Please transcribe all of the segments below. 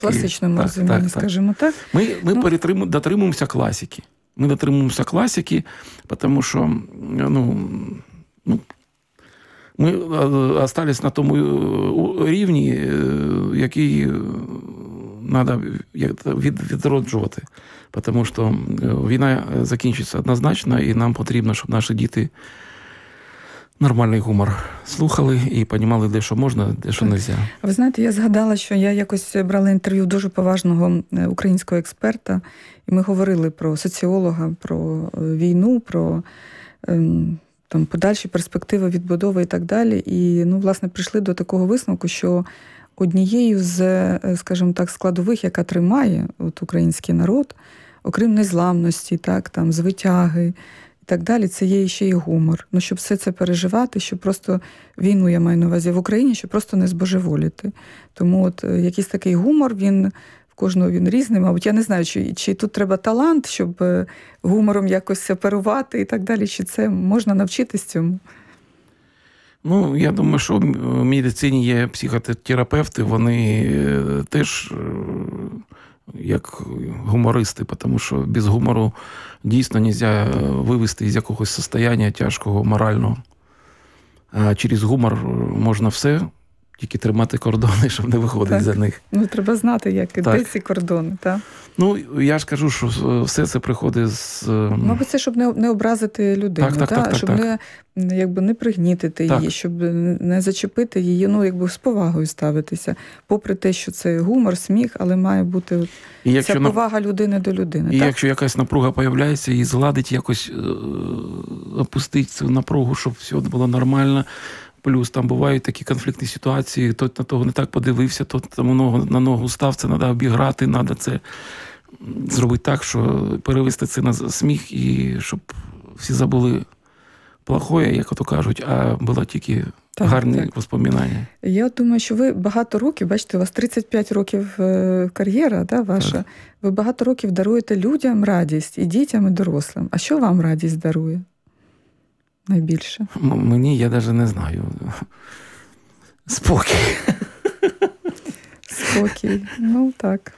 класичному розумінні, скажімо так. Ми дотримуємося класики. Ми дотримуємося класики, тому що ми залишились на тому рівні, який треба відроджувати. Тому що війна закінчиться однозначно, і нам потрібно, щоб наші діти нормальний гумор слухали і розуміли, де що можна, де що не можна. Ви знаєте, я згадала, що я якось брала інтерв'ю дуже поважного українського експерта, і ми говорили про соціолога, про війну, про там подальші перспективи відбудови і так далі. І, власне, прийшли до такого висновку, що однією з, скажімо так, складових, яка тримає український народ, окрім незламності, звитяги і так далі, це є ще й гумор. Щоб все це переживати, щоб просто війну, я маю на увазі, в Україні, щоб просто не збожеволіти. Тому якийсь такий гумор, в кожного він різний. Мабуть, я не знаю, чи тут треба талант, щоб гумором якось оперувати і так далі, чи це можна навчитись цьому? Я думаю, що в медицині є психотерапевти, вони теж як гумористи, тому що без гумору дійсно не можна вивести з якогось состояння тяжкого, морального. А через гумор можна все, тільки тримати кордони, щоб не виходити за них. Треба знати, де ці кордони, так? Я ж кажу, що все це приходить з... Мабуть, це, щоб не образити людину, щоб не пригнітити її, щоб не зачепити її, з повагою ставитися. Попри те, що це гумор, сміх, але має бути ця повага людини до людини. І якщо якась напруга з'являється, і згладить, якось опустить цю напругу, щоб все було нормально. Плюс там бувають такі конфліктні ситуації, той на того не так подивився, той на ногу став, це треба обіграти, треба це зробити так, що перевести це на сміх, і щоб всі забули плохое, як ото кажуть, а було тільки гарні воспоминання. Я думаю, що ви багато років, бачите, у вас 35 років кар'єра, ваша, так. Ви багато років даруєте людям радість, і дітям, і дорослим. А що вам радість дарує? Найбільше? Мені, я навіть не знаю. Спокій. Спокій. Так.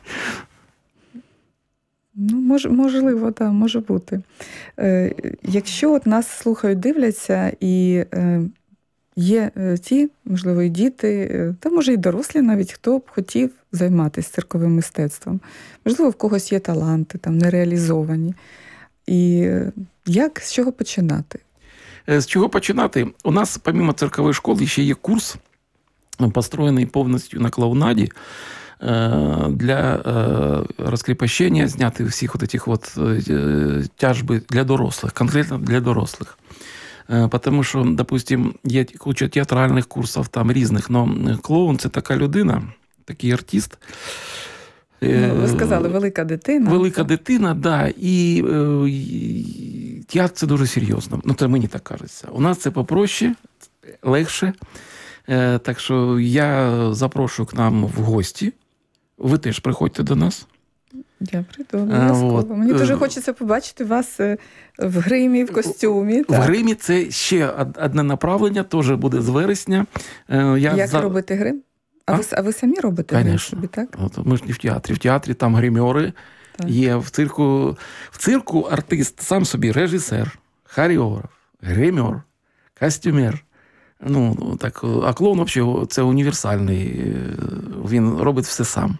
Можливо, так, може бути. Якщо нас слухають, дивляться, і є ті, можливо, і діти, та може і дорослі навіть, хто б хотів займатися цирковим мистецтвом. Можливо, в когось є таланти, нереалізовані. І з чого починати? З чого починати? У нас, помимо циркової школи, ще є курс, построєний повністю на клоунаді, для розкріпощення, зняти всіх тяжби для дорослих, конкретно для дорослих. Тому що, допустим, є куча театральних курсів, там різних, але клоун – це така людина, такий артист. Ви сказали, велика дитина. Велика дитина, так. І театр – це дуже серйозно. Це мені так кажеться. У нас це попроще, легше. Так що я запрошую к нам в гості. Ви теж приходьте до нас. Я прийду, обов'язково. Мені дуже хочеться побачити вас в гримі, в костюмі. В гримі це ще одне направлення, теж буде з вересня. Як робити грим? А ви самі робите грим собі, так? Ми ж не в театрі. В театрі там гримери є. В цирку артист сам собі режисер, хореограф, гример, костюмер. А клоун взагалі це універсальний. Він робить все сам.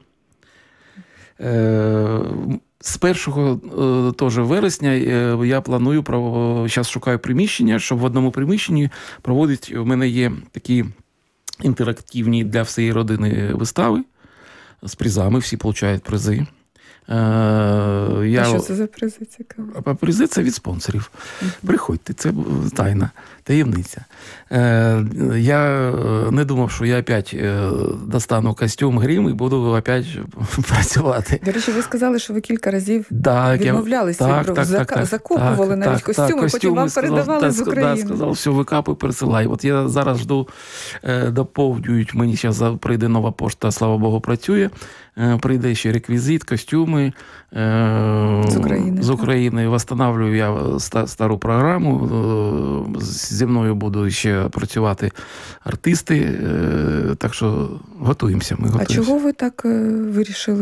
З 1 теж вересня я планую, зараз шукаю приміщення, щоб в одному приміщенні проводити, в мене є такі інтерактивні для всієї родини вистави з призами, всі отримують призи. Що це за призи, цікаво? Призи – це від спонсорів. Приходьте, це тайна, таємниця. Я не думав, що я опять достану костюм, грим і буду опять працювати. До речі, ви сказали, що ви кілька разів відмовлялися, закопували навіть костюми, потім вам передавали з України. Так, сказав, все, викапуй, пересилай. Я зараз жду, доповнюють, мені зараз прийде нова пошта, слава Богу, працює. прийде ще реквізит, костюми з України. Восстанавлюю я стару програму. Зі мною будуть ще працювати артисти. Так що готуємося. А чого ви так вирішили